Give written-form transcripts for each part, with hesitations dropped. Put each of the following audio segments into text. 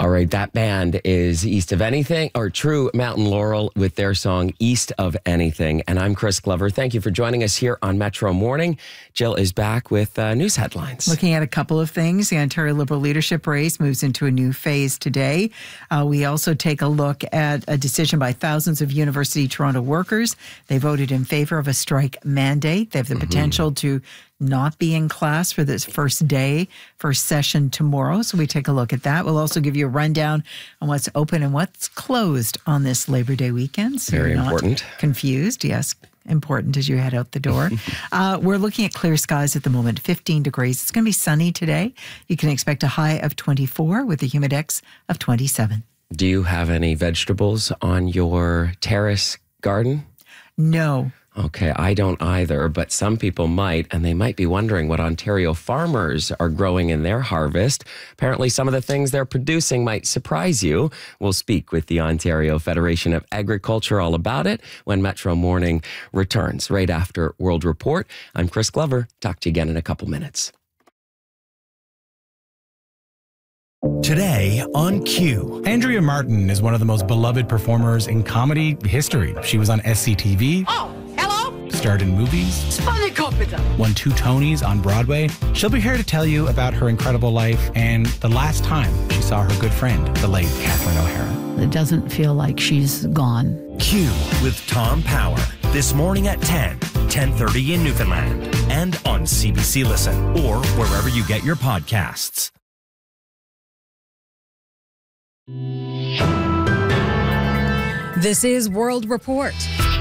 All right, that band is East of Anything, or True Mountain Laurel with their song East of Anything. And I'm Chris Glover. Thank you for joining us here on Metro Morning. Jill is back with news headlines. Looking at a couple of things, the Ontario Liberal leadership race moves into a new phase today. We also take a look at a decision by thousands of University Toronto workers. They voted in favor of a strike mandate. They have the potential to not be in class for this first session tomorrow. So we take a look at that. We'll also give you a rundown on what's open and what's closed on this Labor Day weekend. So Very you're not important. confused. Yes, important as you head out the door. We're looking at clear skies at the moment, 15 degrees. It's going to be sunny today. You can expect a high of 24 with a humidex of 27. Do you have any vegetables on your terrace garden? No. Okay, I don't either, but some people might, and they might be wondering what Ontario farmers are growing in their harvest. Apparently, some of the things they're producing might surprise you. We'll speak with the Ontario Federation of Agriculture all about it when Metro Morning returns right after World Report. I'm Chris Glover. Talk to you again in a couple minutes. Today on Q. Andrea Martin is one of the most beloved performers in comedy history. She was on SCTV. Oh, hello? Starred in movies. Won 2 Tonys on Broadway. She'll be here to tell you about her incredible life and the last time she saw her good friend, the late Catherine O'Hara. It doesn't feel like she's gone. Q with Tom Power. This morning at 10:30 in Newfoundland. And on CBC Listen or wherever you get your podcasts. This is World Report.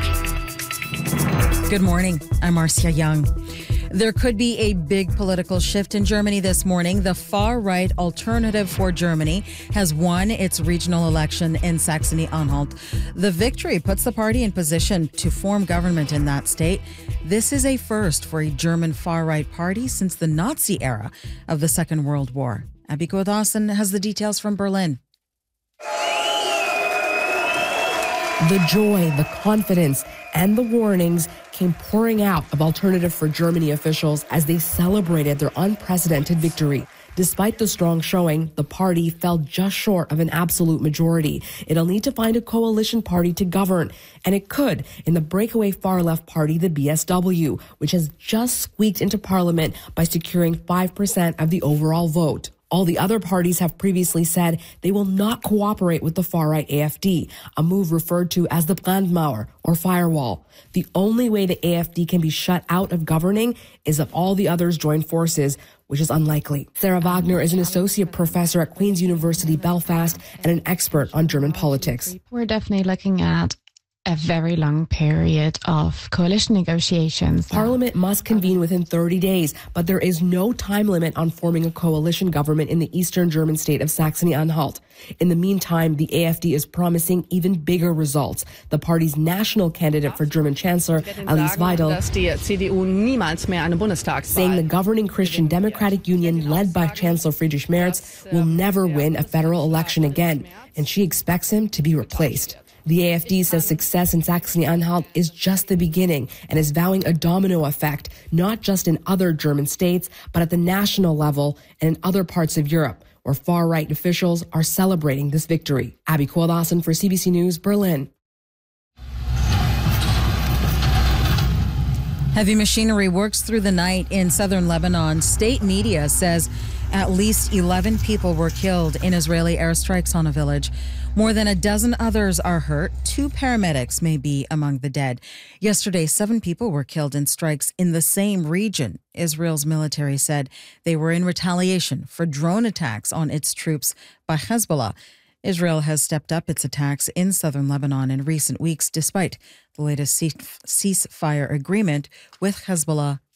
Good morning. I'm Marcia Young. There could be a big political shift in Germany this morning. The far-right Alternative for Germany has won its regional election in Saxony-Anhalt. The victory puts the party in position to form government in that state. This is a first for a German far-right party since the Nazi era of the Second World War. Abby Dawson has the details from Berlin. The joy, the confidence, and the warnings came pouring out of Alternative for Germany officials as they celebrated their unprecedented victory. Despite the strong showing, the party fell just short of an absolute majority. It'll need to find a coalition party to govern, and it could in the breakaway far-left party, the BSW, which has just squeaked into parliament by securing 5% of the overall vote. All the other parties have previously said they will not cooperate with the far-right AFD, a move referred to as the Brandmauer, or firewall. The only way the AFD can be shut out of governing is if all the others join forces, which is unlikely. Sarah Wagner is an associate professor at Queen's University Belfast and an expert on German politics. We're definitely looking at a very long period of coalition negotiations. Parliament must convene within 30 days, but there is no time limit on forming a coalition government in the eastern German state of Saxony-Anhalt. In the meantime, the AFD is promising even bigger results. The party's national candidate for German Chancellor, Alice Weidel, saying the governing Christian Democratic Union led by Chancellor Friedrich Merz will never win a federal election again, and she expects him to be replaced. The AFD says success in Saxony-Anhalt is just the beginning and is vowing a domino effect, not just in other German states, but at the national level and in other parts of Europe, where far-right officials are celebrating this victory. Abby Dawson for CBC News, Berlin. Heavy machinery works through the night in southern Lebanon. State media says at least 11 people were killed in Israeli airstrikes on a village. More than a dozen others are hurt. 2 paramedics may be among the dead. Yesterday, 7 people were killed in strikes in the same region. Israel's military said they were in retaliation for drone attacks on its troops by Hezbollah. Israel has stepped up its attacks in southern Lebanon in recent weeks, despite the latest ceasefire agreement with Hezbollah